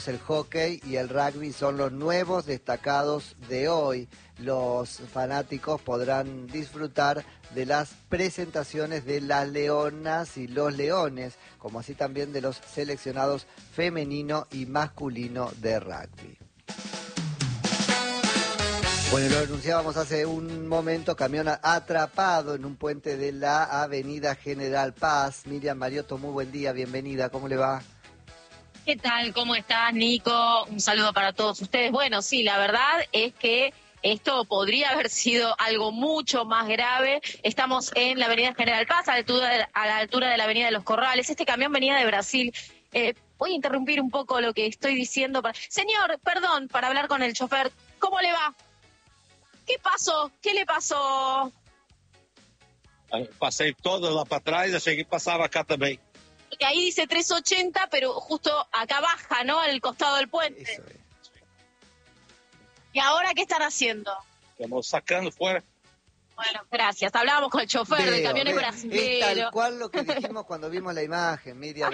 El hockey y el rugby son los nuevos destacados de hoy. Los fanáticos podrán disfrutar de las presentaciones de las leonas y los leones, como así también de los seleccionados femenino y masculino de rugby. Bueno, lo anunciábamos hace un momento, camión atrapado en un puente de la avenida General Paz. Miriam Mariotto, muy buen día, bienvenida, ¿cómo le va? ¿Qué tal? ¿Cómo estás, Nico? Un saludo para todos ustedes. Bueno, sí, la verdad es que esto podría haber sido algo mucho más grave. Estamos en la avenida General Paz, a la altura de la avenida de los Corrales. Este camión venía de Brasil. Voy a interrumpir un poco lo que estoy diciendo. Señor, perdón, para hablar con el chofer. ¿Cómo le va? ¿Qué pasó? ¿Qué le pasó? Passei todo lá para trás, achei que passava cá também. Que ahí dice 380, pero justo acá baja, ¿no? Al costado del puente. Eso es. ¿Y ahora qué están haciendo? Estamos sacando fora. Bueno, gracias. Hablábamos con el chofer del camión Es brasileño. tal cual lo que dijimos cuando vimos la imagen, Miriam.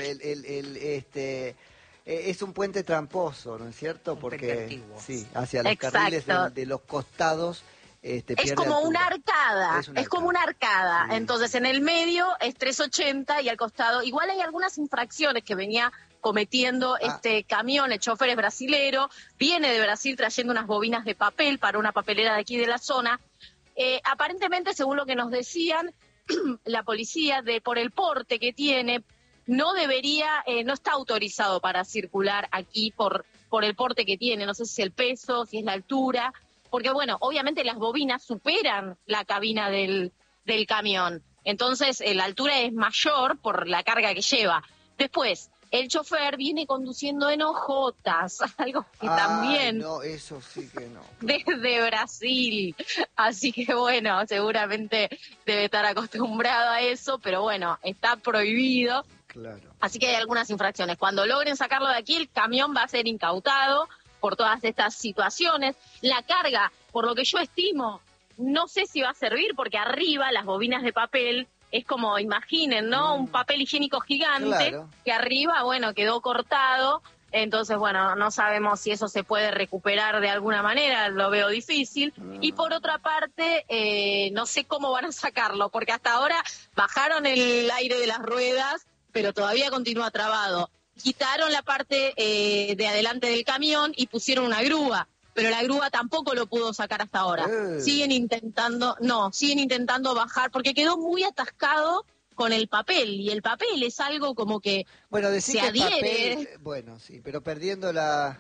Es un puente tramposo, ¿no es cierto? Porque sí, hacia los carriles de los costados. Es como una arcada, es como una arcada. Sí. Entonces en el medio es 380 y al costado igual hay algunas infracciones que venía cometiendo este camión. El chofer es brasilero, viene de Brasil trayendo unas bobinas de papel para una papelera de aquí de la zona. Aparentemente, según lo que nos decían, la policía, por el porte que tiene, no está autorizado para circular aquí por el porte que tiene. No sé si es el peso, si es la altura. Porque, bueno, obviamente las bobinas superan la cabina del camión. Entonces, la altura es mayor por la carga que lleva. Después, el chofer viene conduciendo en hojotas, algo que también... no, eso sí que no. Desde Brasil. Así que, bueno, seguramente debe estar acostumbrado a eso, pero bueno, está prohibido. Claro. Así que hay algunas infracciones. Cuando logren sacarlo de aquí, el camión va a ser incautado por todas estas situaciones. La carga, por lo que yo estimo, no sé si va a servir, porque arriba las bobinas de papel es como, imaginen, ¿no? Un papel higiénico gigante, claro, que arriba, bueno, quedó cortado. Entonces, bueno, no sabemos si eso se puede recuperar de alguna manera, lo veo difícil. Y por otra parte, no sé cómo van a sacarlo, porque hasta ahora bajaron el aire de las ruedas, pero todavía continúa trabado. Quitaron la parte de adelante del camión y pusieron una grúa, pero la grúa tampoco lo pudo sacar hasta ahora. Siguen intentando bajar, porque quedó muy atascado con el papel, y el papel es algo como que se adhiere. Papel, bueno, sí, pero perdiendo la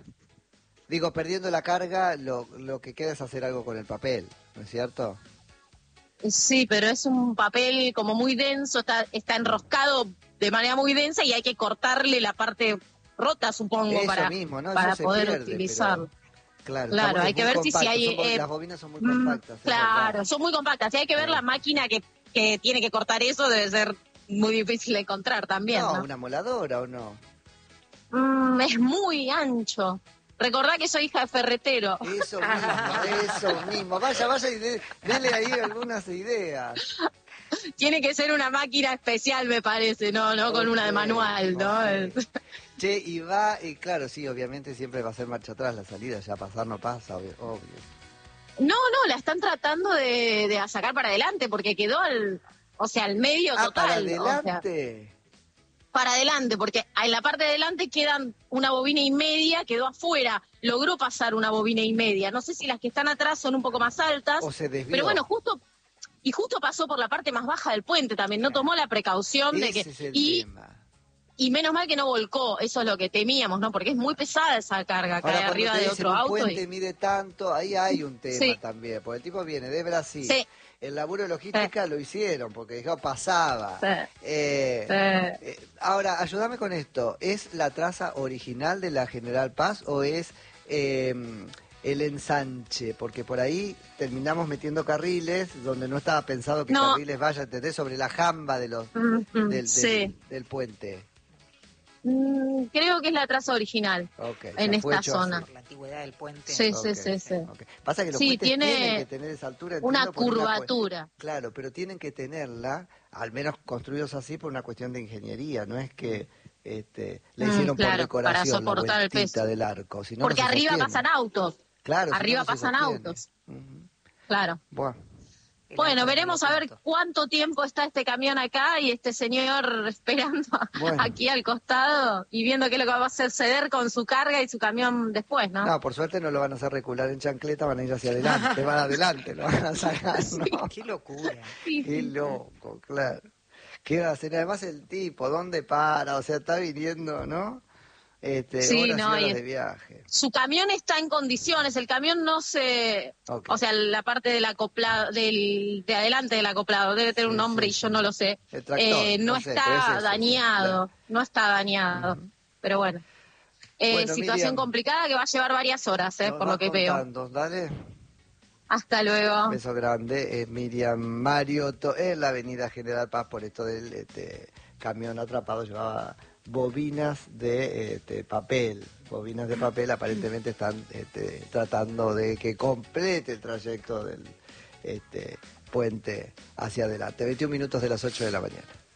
carga, lo que queda es hacer algo con el papel, ¿no es cierto? Sí, pero es un papel como muy denso, está enroscado de manera muy densa y hay que cortarle la parte rota, supongo, para poder utilizarlo. Claro, hay que ver si hay... las bobinas son muy compactas. Claro, son muy compactas. Si hay que ver la máquina que tiene que cortar eso, debe ser muy difícil de encontrar también. No, una moladora o no. Es muy ancho. Recordá que soy hija de ferretero. Eso mismo. Vaya y dele ahí algunas ideas. Tiene que ser una máquina especial, me parece, no con una de manual, ¿no? Che, y claro, sí, obviamente siempre va a ser marcha atrás la salida, ya pasar no pasa, obvio. No, la están tratando de sacar para adelante, porque quedó al medio total. ¿Para adelante? Para adelante, porque en la parte de adelante quedan una bobina y media, quedó afuera, logró pasar una bobina y media. No sé si las que están atrás son un poco más altas, o se desvió. Pero bueno, justo pasó por la parte más baja del puente también, no tomó la precaución de que... Es el tema. Y menos mal que no volcó, eso es lo que temíamos, ¿no? Porque es muy pesada esa carga, cae arriba de otro auto. El puente mide tanto, ahí hay un tema también, porque el tipo viene de Brasil. Sí. El laburo de logística lo hicieron, porque dijo, pasaba. Ahora, ayúdame con esto, ¿es la traza original de la General Paz o es el ensanche? Porque por ahí terminamos metiendo carriles donde no estaba pensado que carriles vayan, ¿entendés? Sobre la jamba de del puente. Creo que es la traza original en esta zona. Por la antigüedad del puente. Sí. Pasa que los puentes tienen que tener esa altura. Una curvatura. Claro, pero tienen que tenerla, al menos construidos así por una cuestión de ingeniería, no es que le hicieron por claro, decoración para soportar la el vueltita peso. del arco. Si no, Porque no se arriba sostiene. pasan autos. Claro, Arriba si no, no se pasan sostiene. autos. Claro. Bueno, Bueno, veremos a ver cuánto tiempo está este camión acá y este señor esperando Bueno. aquí al costado y viendo qué es lo que va a hacer ceder con su carga y su camión después, ¿no? no, por suerte no lo van a hacer recular en chancleta, van a ir hacia adelante, van adelante, lo van a sacar, ¿no? Qué locura. Sí, Qué loco, claro. ¿Qué va a hacer? Además el tipo, ¿dónde para? O sea, está viniendo, ¿no? Sí, horas no, y horas y de viaje. su camión está en condiciones, el camión no se... Ok. O sea, la parte del acoplado, de adelante del acoplado, debe tener Sí, un nombre sí, y yo sí. no lo sé. El tractor, no no sé, pero es está eso, dañado, claro. no está dañado, pero bueno. Bueno, Situación Miriam, complicada que va a llevar varias horas, nos por lo vas que veo. contando, dale. Hasta luego. Beso grande. Miriam Mariotto en la avenida General Paz por esto del camión atrapado. Llevaba bobinas de papel. Bobinas de papel aparentemente están tratando de que complete el trayecto del puente hacia adelante. 21 minutos de las 8 de la mañana.